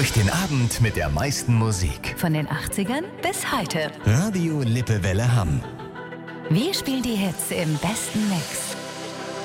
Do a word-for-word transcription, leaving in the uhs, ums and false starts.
Durch den Abend mit der meisten Musik. Von den achtzigern bis heute. Radio Lippewelle Hamm. Wir spielen die Hits im besten Mix.